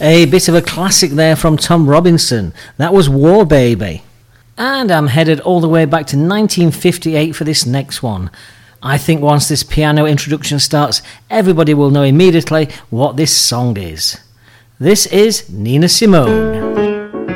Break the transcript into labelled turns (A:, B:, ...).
A: A bit of a classic there from Tom Robinson. That was War Baby. And I'm headed all the way back to 1958 for this next one. I think once this piano introduction starts, everybody will know immediately what this song is. This is Nina Simone.